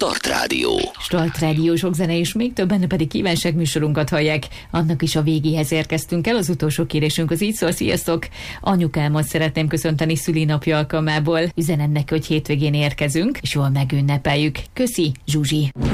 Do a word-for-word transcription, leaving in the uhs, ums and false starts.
Start Rádió. Start Rádió, sok zene és még többen pedig kívánság műsorunkat hallják. Annak is a végéhez érkeztünk el, az utolsó kérésünk az így szól, sziasztok! Anyukámat szeretném köszönteni szülinapja alkalmából. Üzenem neki, hogy hétvégén érkezünk, és jól megünnepeljük. Köszi, Zsuzsi!